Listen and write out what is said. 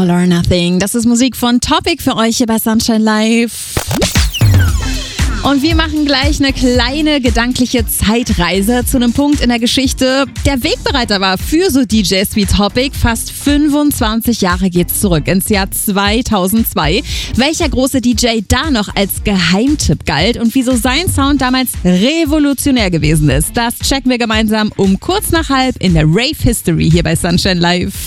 All or Nothing. Das ist Musik von Topic für euch hier bei Sunshine Live. Und wir machen gleich eine kleine gedankliche Zeitreise zu einem Punkt in der Geschichte, der Wegbereiter war für so DJs wie Topic. Fast 25 Jahre geht's zurück ins Jahr 2002. Welcher große DJ da noch als Geheimtipp galt und wieso sein Sound damals revolutionär gewesen ist, das checken wir gemeinsam um kurz nach halb in der Rave History hier bei Sunshine Live.